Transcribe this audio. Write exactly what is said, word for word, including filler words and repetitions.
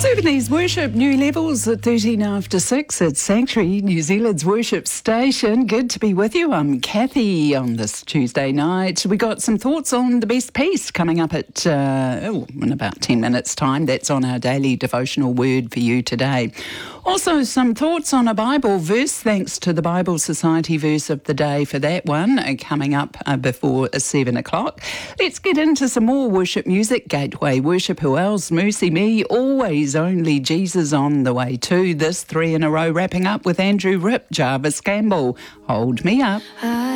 Sudanese worship, new levels at thirteen after six at Sanctuary, New Zealand's worship station. Good to be with you. I'm Kathy on this Tuesday night. We got some thoughts on the best piece coming up at, uh, oh, in about ten minutes' time. That's on our daily devotional word for you today. Also, some thoughts on a Bible verse, thanks to the Bible Society verse of the day for that one, uh, coming up uh, before seven o'clock. Let's get into some more worship music. Gateway Worship, who else? Mercy Me, Always Only Jesus on the way too. This three in a row, wrapping up with Andrew Ripp, Jarvis Campbell, Hold Me Up. I